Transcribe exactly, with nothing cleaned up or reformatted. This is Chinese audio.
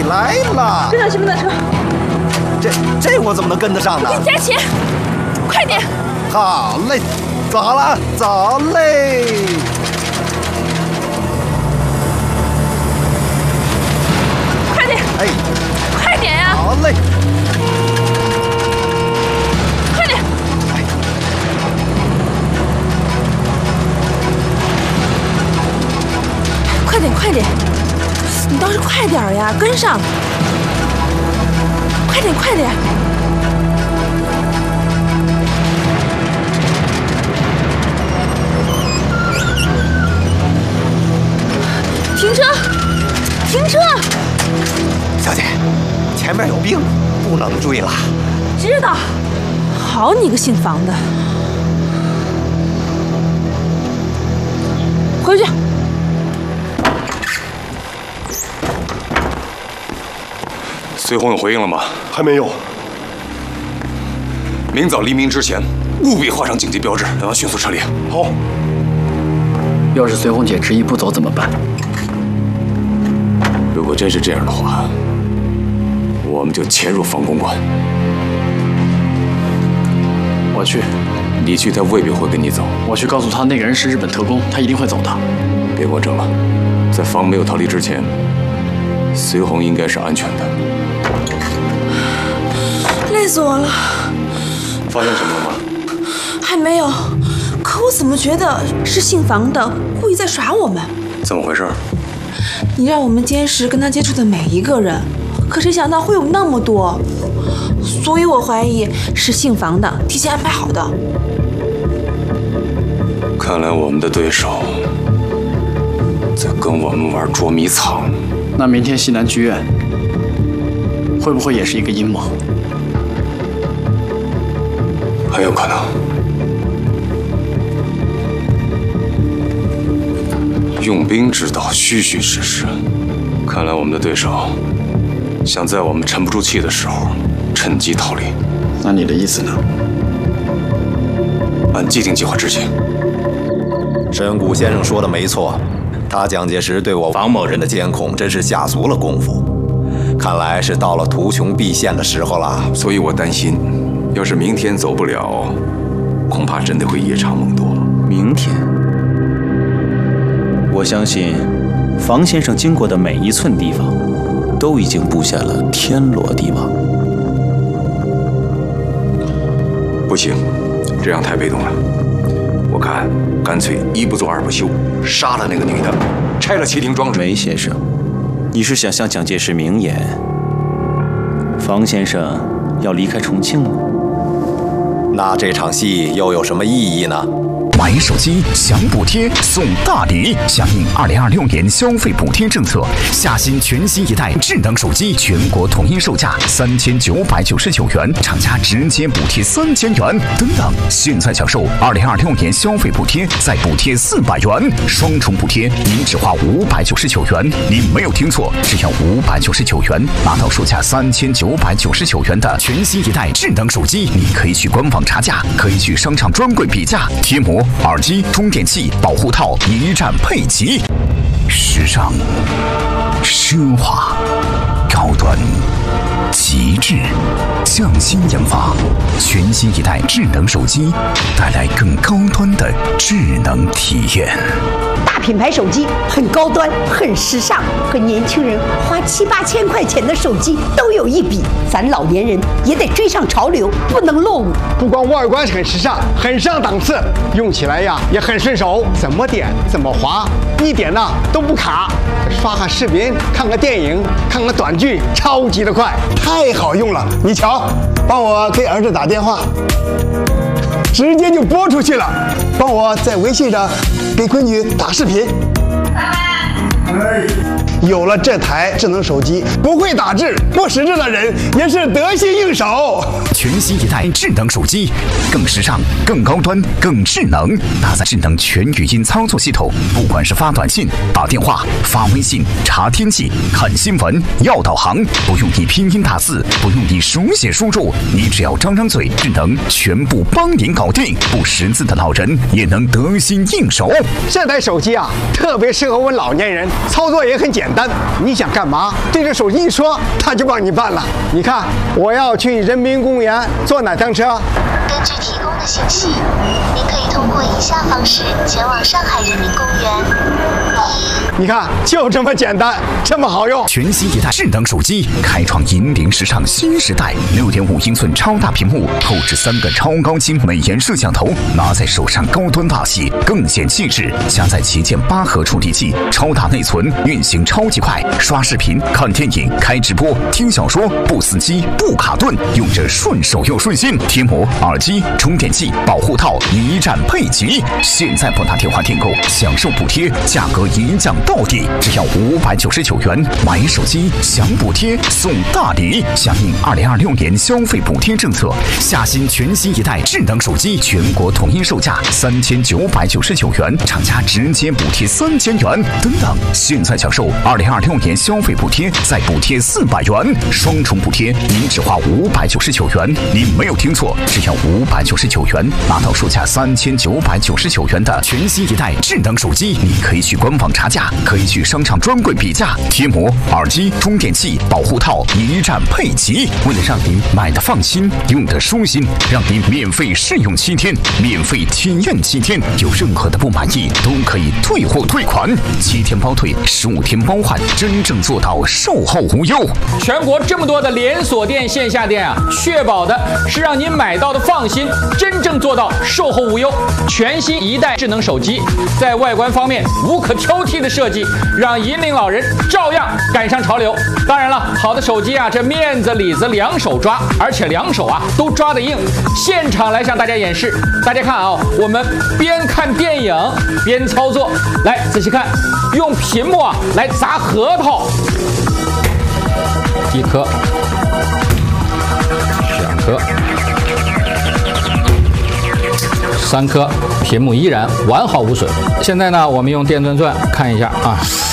来了。 跟上媳妇的车。 这这我怎么能跟得上呢？ 给你加钱，快点。 好嘞，走好了，走嘞。 快点。 哎， 快点呀！ 好嘞。 快点。 哎。 快点，快点！你倒是快点呀，跟上！快点，快点！停车！停车！ 小姐，前面有兵，不能追了。 知道。好你个姓房的！回去。 随红有回应了吗？ 还没有。 明早黎明之前，务必画上警戒标志，让他迅速撤离。 好。 要是随红姐执意不走怎么办？ 如果真是这样的话，我们就潜入房公馆。 我去。 你去，他未必会跟你走。 我去告诉他那个人是日本特工，他一定会走的。 别过正了，在房没有逃离之前，随红应该是安全的。 累死我了！ 发现什么了吗？ 还没有，可我怎么觉得是姓房的故意在耍我们？ 怎么回事？ 你让我们监视跟他接触的每一个人，可谁想到会有那么多，所以我怀疑是姓房的提前安排好的。 看来我们的对手在跟我们玩捉迷藏。 那明天西南剧院会不会也是一个阴谋？ 很有可能。用兵之道，虚虚实实。看来我们的对手想在我们沉不住气的时候趁机逃离。 那你的意思呢？ 按既定计划执行。 神谷先生说的没错，他蒋介石对我房某人的监控真是下足了功夫。看来是到了图穷匕现的时候了。 所以我担心，要是明天走不了，恐怕真的会夜长梦多。 明天，我相信房先生经过的每一寸地方，都已经布下了天罗地网。 不行，这样太被动了。我看干脆一不做二不休，杀了那个女的，拆了齐廷庄。 梅先生，你是想向蒋介石明言，房先生要离开重庆吗？ 那这场戏又有什么意义呢？ 买手机享补贴送大礼，响应二零二六年消费补贴政策，夏新全新一代智能手机全国统一售价三千九百九十九元，厂家直接补贴三千元。等等，现在享受二零二六年消费补贴，再补贴四百元，双重补贴，您只花五百九十九元。您没有听错，只要五百九十九元，拿到售价三千九百九十九元的全新一代智能手机。你可以去官网查价，可以去商场专柜比价，贴膜、耳机、充电器、保护套一站配齐，时尚、奢华、高端、极致，匠心研发，全新一代智能手机，带来更高端的智能体验。 大品牌手机很高端，很时尚，和年轻人花七八千块钱的手机都有一比。咱老年人也得追上潮流，不能落伍。 不光外观很时尚，很上档次，用起来呀也很顺手，怎么点怎么滑，一点呐都不卡。刷个视频，看个电影，看个短剧，超级的快，太好用了。你瞧，帮我给儿子打电话，直接就拨出去了。帮我在微信上给闺女打视频。哎，有了这台智能手机，不会打字、不识字的人也是得心应手。 全新一代智能手机，更时尚、更高端、更智能，搭载智能全语音操作系统，不管是发短信、打电话、发微信、查天气、看新闻、要导航，不用你拼音打字，不用你手写输入，你只要张张嘴，智能全部帮您搞定。不识字的老人也能得心应手。 这台手机啊，特别适合我们老年人，操作也很简简单，你想干嘛，对着手机一说，他就帮你办了。你看，我要去人民公园坐哪趟车？ 根据提供的信息，您可以通过以下方式前往上海人民公园。 你看，就这么简单，这么好用。 全新一代智能手机开创引领时尚新时代，六点五英寸超大屏幕，后置三个超高清美颜摄像头，拿在手上高端大气，更显气质。加载旗舰八核处理器，超大内存，运行超级快，刷视频、看电影、开直播、听小说，不死机、不卡顿，用着顺手又顺心。贴膜、耳机、充电器、保护套一站配齐。现在拨打电话订购，享受补贴，价格一降到底，只要五百九十九元。买手机享补贴送大礼，响应二零二六年消费补贴政策，下新全新一代智能手机全国统一售价三千九百九十九元，厂家直接补贴三千元。等等，现在享受二零二六年消费补贴，再补贴四百元，双重补贴，您只花五百九十九元。您没有听错，只要五百九十九元，拿到售价三千九百九十九元的全新一代智能手机。你可以去官网查价，可以去商场专柜比价，贴膜、耳机、充电器、保护套一站配齐。为了让您买的放心，用的舒心，让您免费试用七天，免费体验七天，有任何的不满意都可以退货退款，七天包退，十五天包换，真正做到售后无忧。 全国这么多的连锁店、线下店啊，确保的是让您买到的放心，真正做到售后无忧。全新一代智能手机，在外观方面无可挑剔的设计，让引领老人照样赶上潮流。当然了，好的手机啊，这面子里子两手抓，而且两手啊都抓得硬。现场来向大家演示，大家看啊，我们边看电影边操作，来仔细看，用屏幕啊来砸核桃，一颗，两颗，三颗，屏幕依然完好无损。现在呢，我们用电钻钻看一下啊。